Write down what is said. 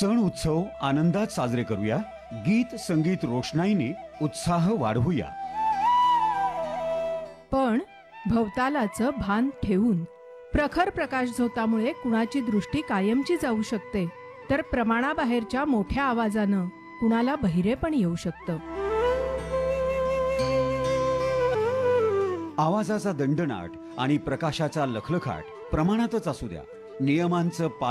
सण उत्सव आनंदात साजरे करूया. गीत संगीत रोषणाईने उत्साह वाढवूया. पण भवतालाचं भान ठेवून. प्रखर प्रकाश झोतामुळे कुणाची दृष्टी कायमची जाऊ शकते, तर प्रमाणाबाहेरच्या मोठ्या आवाजानं कुणाला बहिरेपण येऊ शकतं. आवाजाचा दंडनाट आणि प्रकाशाचा लखलखाट प्रमाणातच असू द्या. नियमांचं